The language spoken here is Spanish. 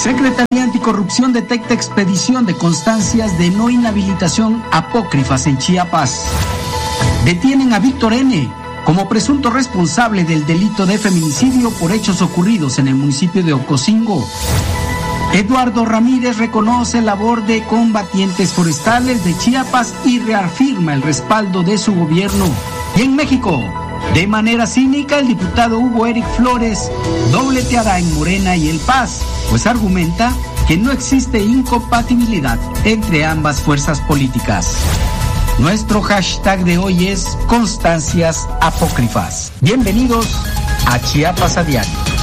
Secretaría Anticorrupción detecta expedición de constancias de no inhabilitación apócrifas en Chiapas. Detienen a Víctor N. como presunto responsable del delito de feminicidio por hechos ocurridos en el municipio de Ocosingo. Eduardo Ramírez reconoce labor de combatientes forestales de Chiapas y reafirma el respaldo de su gobierno. Y en México, de manera cínica, el diputado Hugo Eric Flores dobleteará en Morena y El Paz, pues argumenta que no existe incompatibilidad entre ambas fuerzas políticas. Nuestro hashtag de hoy es Constancias Apócrifas. Bienvenidos a Chiapas a Diario.